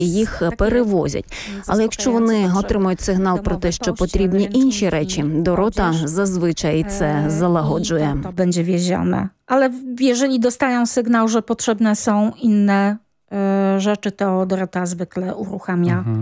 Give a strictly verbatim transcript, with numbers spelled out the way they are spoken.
і їх перевозять. Але якщо вони отримують сигнал про те, що потрібні інші речі, Дорота зазвичай це залагоджує. To będzie wiezione. Ale jeżeli dostają sygnał, że potrzebne są inne rzeczy, to Dorota zwykle uruchamia